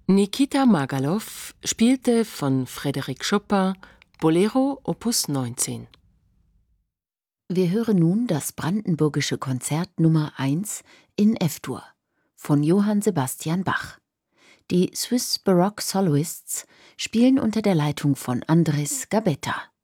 Nikita Magalow spielte von Frédéric Chopin Bolero Opus 19. Wir hören nun das Brandenburgische Konzert Nummer 1 in F-Dur von Johann Sebastian Bach. Die Swiss Baroque Soloists spielen unter der Leitung von Andris Gabetta.